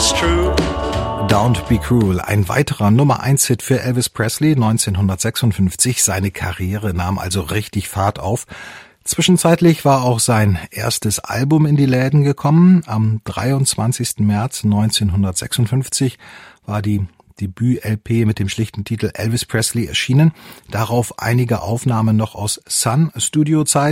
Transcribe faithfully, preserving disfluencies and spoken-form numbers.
it's true. Don't Be Cruel, ein weiterer Nummer eins Hit für Elvis Presley neunzehnhundertsechsundfünfzig. Seine Karriere nahm also richtig Fahrt auf. Zwischenzeitlich war auch sein erstes Album in die Läden gekommen. Am dreiundzwanzigsten März neunzehnhundertsechsundfünfzig war die Debüt-L P mit dem schlichten Titel Elvis Presley erschienen. Darauf einige Aufnahmen noch aus Sun-Studio-Zeit.